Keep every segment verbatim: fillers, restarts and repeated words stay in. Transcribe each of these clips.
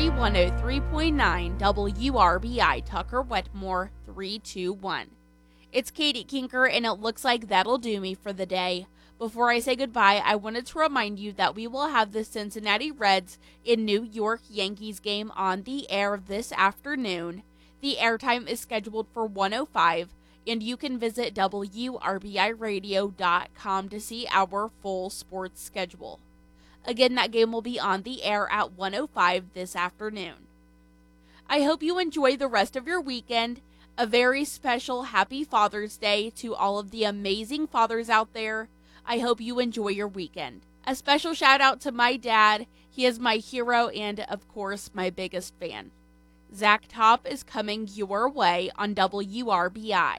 Country one oh three point nine W R B I Tucker Wetmore three two one. It's Katie Kinker, and it looks like that'll do me for the day. Before I say goodbye, I wanted to remind you that we will have the Cincinnati Reds in New York Yankees game on the air this afternoon. The airtime is scheduled for one oh five, and you can visit W R B I radio dot com to see our full sports schedule. Again, that game will be on the air at one oh five this afternoon. I hope you enjoy the rest of your weekend. A very special Happy Father's Day to all of the amazing fathers out there. I hope you enjoy your weekend. A special shout out to my dad. He is my hero and, of course, my biggest fan. Zach Top is coming your way on W R B I.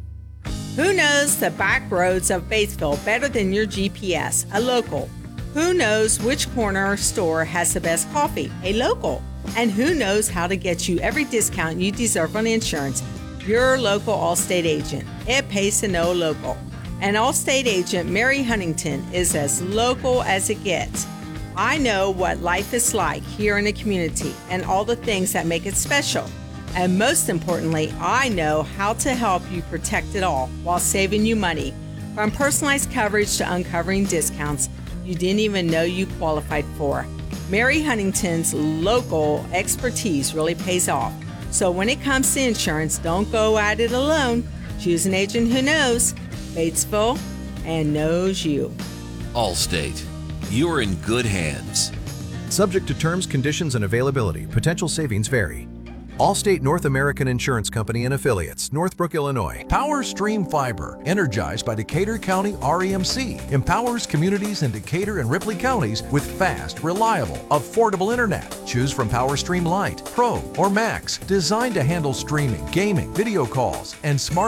Who knows the back roads of Batesville better than your G P S? A local. Who knows which corner store has the best coffee? A local. And who knows how to get you every discount you deserve on insurance? Your local Allstate agent. It pays to know local. And Allstate agent Mary Huntington is as local as it gets. I know what life is like here in the community and all the things that make it special. And most importantly, I know how to help you protect it all while saving you money. From personalized coverage to uncovering discounts you didn't even know you qualified for. Mary Huntington's local expertise really pays off. So when it comes to insurance, don't go at it alone. Choose an agent who knows Batesville and knows you. Allstate. You're in good hands. Subject to terms, conditions, and availability. Potential savings vary. Allstate North American Insurance Company and Affiliates, Northbrook, Illinois. PowerStream Fiber, energized by Decatur County R E M C, empowers communities in Decatur and Ripley counties with fast, reliable, affordable internet. Choose from PowerStream Lite, Pro, or Max, designed to handle streaming, gaming, video calls, and smart